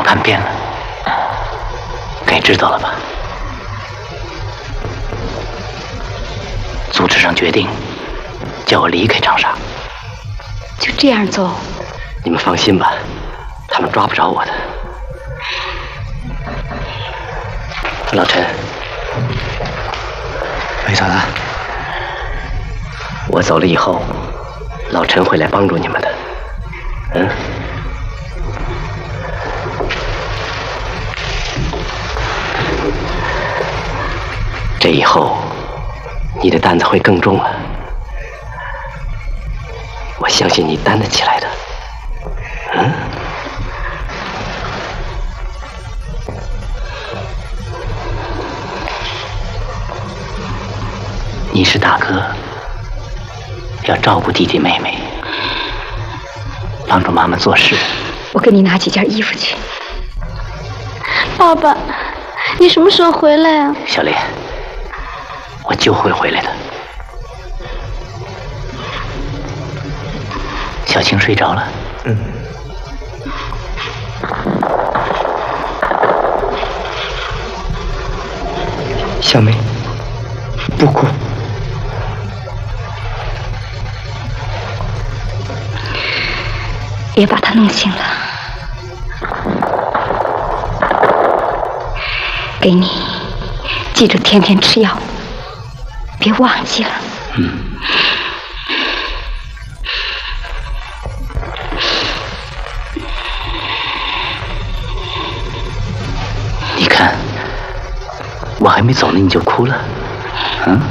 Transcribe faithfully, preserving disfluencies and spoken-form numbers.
看遍了，该知道了吧？组织上决定叫我离开长沙。 就这样做？ 你们放心吧，他们抓不着我的。老陈， 没啥的。 我走了以后，老陈会来帮助你们的。嗯。这以后，你的担子会更重了。我相信你担得起来的。嗯。 你是大哥，要照顾弟弟妹妹，帮助妈妈做事。 我给你拿几件衣服去。 爸爸，你什么时候回来啊？ 小莲，我就会回来的。小青睡着了。 嗯。小梅，不哭。 别把他弄醒了。给你，记住天天吃药，别忘记了。 嗯。你看，我还没走呢，你就哭了，嗯？